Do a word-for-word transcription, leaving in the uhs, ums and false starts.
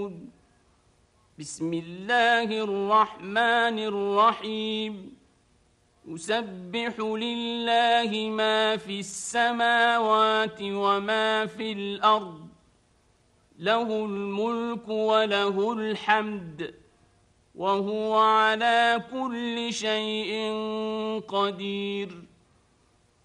يعملون بسم الله الرحمن الرحيم يسبح لله ما في السماوات وما في الأرض له الملك وله الحمد وهو على كل شيء قدير